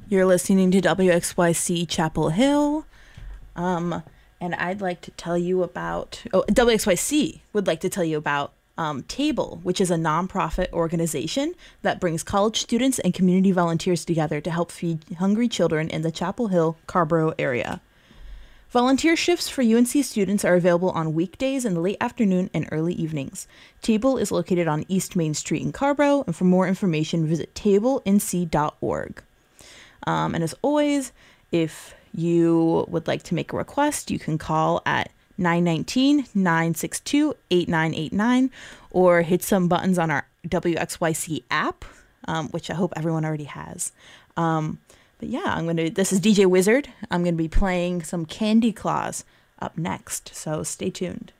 You're listening to WXYC Chapel Hill. And I'd like to tell you about, WXYC would like to tell you about Table, which is a nonprofit organization that brings college students and community volunteers together to help feed hungry children in the Chapel Hill, Carborough area. Volunteer shifts for UNC students are available on weekdays in the late afternoon and early evenings. Table is located on East Main Street in Carborough, and for more information, visit tablenc.org. And as always, if you would like to make a request, you can call at 919-962-8989 or hit some buttons on our WXYC app, which I hope everyone already has. But yeah, this is DJ Wizard. I'm going to be playing some Candy Claus up next, so stay tuned.